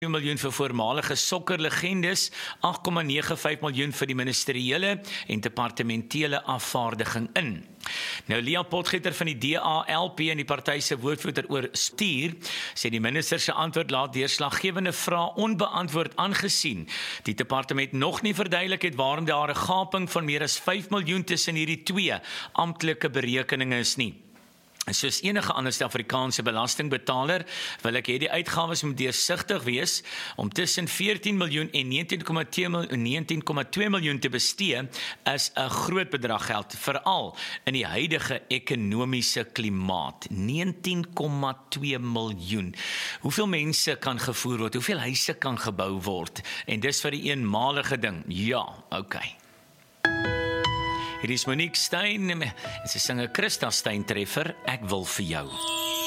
miljoen vir voormalige sokkerlegendes, 8,95 miljoen vir die ministeriële en departementele afvaardiging in. Nou Lia Potgieter van die DALP en die party se woordvoerder oor stuur, sê die minister se antwoord laat deurslaggewende vrae onbeantwoord aangesien die departement nog nie verduidelik het waarom daar 'n gaping van meer as 5 miljoen tussen hierdie twee amptelike berekeninge is nie. En soos enige ander Suid-Afrikaanse belastingbetaler wil ek hê die uitgawes moet deursigtig wees om tussen 14 miljoen en 19,2 miljoen te bestee is 'n groot bedrag geld, veral in die huidige ekonomiese klimaat. 19,2 miljoen. Hoeveel mense kan gevoer word? Hoeveel huise kan gebou word? En dis vir die eenmalige ding. Ja, okay. Hier is Monique Stein en sy sing 'n Christa Stein treffer, Ek wil vir jou.